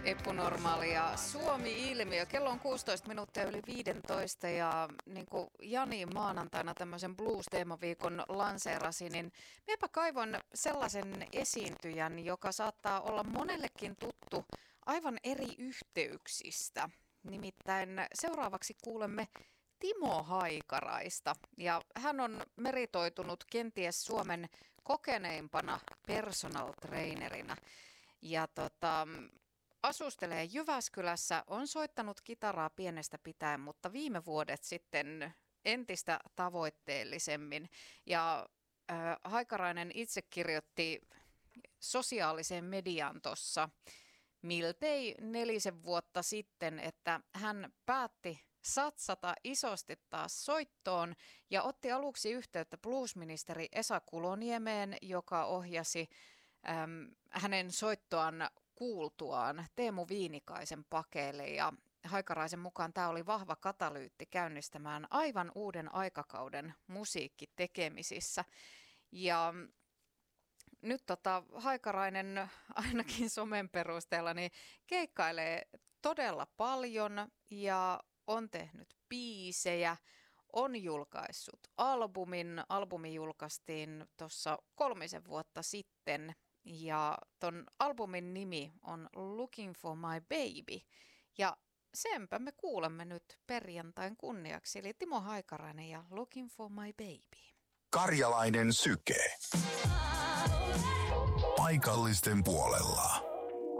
Epänormaali ja Suomi-ilmiö. Kello on 16 minuuttia yli 15 ja niin kuin Jani maanantaina tämmöisen blues-teemaviikon lanseerasi, niin minäpä kaivon sellaisen esiintyjän, joka saattaa olla monellekin tuttu aivan eri yhteyksistä. Nimittäin seuraavaksi kuulemme Timo Haikaraista ja hän on meritoitunut kenties Suomen kokeneimpana personal trainerina. Ja asustelee Jyväskylässä, on soittanut kitaraa pienestä pitäen, mutta viime vuodet sitten entistä tavoitteellisemmin. Ja Haikarainen itse kirjoitti sosiaaliseen mediaan tuossa miltei 4 vuotta sitten, että hän päätti satsata isosti taas soittoon ja otti aluksi yhteyttä bluesministeri Esa Kuloniemeen, joka ohjasi hänen soittoaan kuultuaan Teemu Viinikaisen pakeille, ja Haikaraisen mukaan tämä oli vahva katalyytti käynnistämään aivan uuden aikakauden musiikkitekemisissä. Ja nyt Haikarainen ainakin somen perusteella niin keikkailee todella paljon ja on tehnyt biisejä, on julkaissut albumin. Albumi julkaistiin tuossa 3 vuotta sitten. Ja ton albumin nimi on Looking for my baby. Ja senpä me kuulemme nyt perjantain kunniaksi. Eli Timo Haikarainen ja Looking for my baby. Karjalainen syke. Paikallisten puolella.